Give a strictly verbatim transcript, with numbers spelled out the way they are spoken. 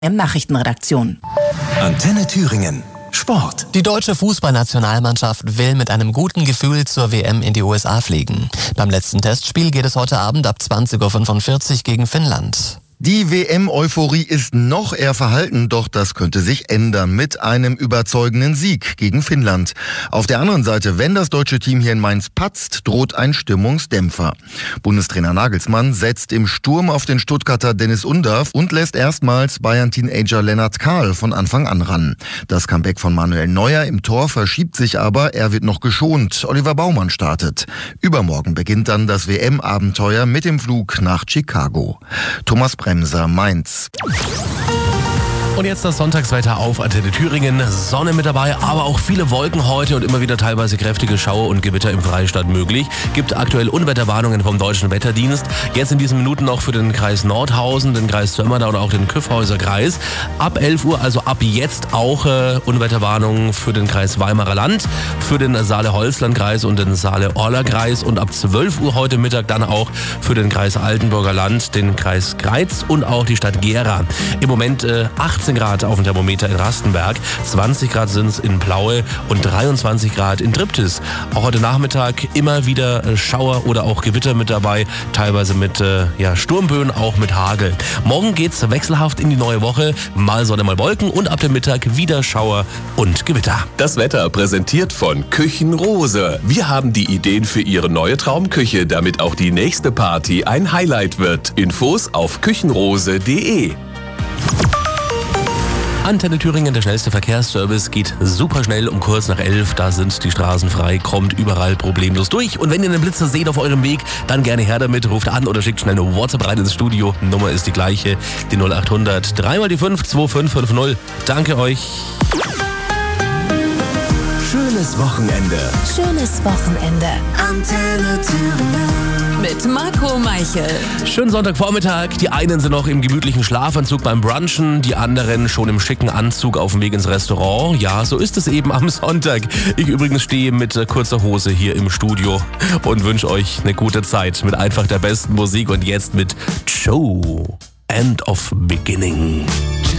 Nachrichtenredaktion. Antenne Thüringen. Sport. Die deutsche Fußballnationalmannschaft will mit einem guten Gefühl zur W M in die U S A fliegen. Beim letzten Testspiel geht es heute Abend ab zwanzig Uhr fünfundvierzig gegen Finnland. Die W M-Euphorie ist noch eher verhalten, doch das könnte sich ändern mit einem überzeugenden Sieg gegen Finnland. Auf der anderen Seite, wenn das deutsche Team hier in Mainz patzt, droht ein Stimmungsdämpfer. Bundestrainer Nagelsmann setzt im Sturm auf den Stuttgarter Dennis Undav und lässt erstmals Bayern-Teenager Lennart Kahl von Anfang an ran. Das Comeback von Manuel Neuer im Tor verschiebt sich aber, er wird noch geschont. Oliver Baumann startet. Übermorgen beginnt dann das W M-Abenteuer mit dem Flug nach Chicago. Thomas Bremser, Mainz. Und jetzt das Sonntagswetter auf Antenne Thüringen. Sonne mit dabei, aber auch viele Wolken heute und immer wieder teilweise kräftige Schauer und Gewitter im Freistaat möglich. Gibt aktuell Unwetterwarnungen vom Deutschen Wetterdienst. Jetzt in diesen Minuten noch für den Kreis Nordhausen, den Kreis Sömmerda oder auch den Küffhäuser Kreis. Ab elf Uhr, also ab jetzt auch äh, Unwetterwarnungen für den Kreis Weimarer Land, für den Saale-Holzland-Kreis und den Saale-Orla-Kreis. Und ab zwölf Uhr heute Mittag dann auch für den Kreis Altenburger Land, den Kreis Greiz und auch die Stadt Gera. Im Moment äh, achtzehn Grad auf dem Thermometer in Rastenberg, zwanzig Grad sind es in Plaue und dreiundzwanzig Grad in Triptis. Auch heute Nachmittag immer wieder Schauer oder auch Gewitter mit dabei, teilweise mit äh, ja, Sturmböen, auch mit Hagel. Morgen geht's wechselhaft in die neue Woche, mal Sonne, mal Wolken und ab dem Mittag wieder Schauer und Gewitter. Das Wetter präsentiert von Küchenrose. Wir haben die Ideen für Ihre neue Traumküche, damit auch die nächste Party ein Highlight wird. Infos auf küchenrose punkt de. Antenne Thüringen, der schnellste Verkehrsservice, geht super schnell um kurz nach elf. Da sind die Straßen frei, kommt überall problemlos durch. Und wenn ihr einen Blitzer seht auf eurem Weg, dann gerne her damit, ruft an oder schickt schnell eine WhatsApp rein ins Studio. Nummer ist die gleiche, die null acht hundert, dreimal die fünf, zwei fünf fünf null. Danke euch. Schönes Wochenende. Schönes Wochenende. Antenne Thüringen. Mit Marco Meichel. Schönen Sonntagvormittag. Die einen sind noch im gemütlichen Schlafanzug beim Brunchen, die anderen schon im schicken Anzug auf dem Weg ins Restaurant. Ja, so ist es eben am Sonntag. Ich übrigens stehe mit kurzer Hose hier im Studio und wünsche euch eine gute Zeit mit einfach der besten Musik und jetzt mit Show. End of Beginning.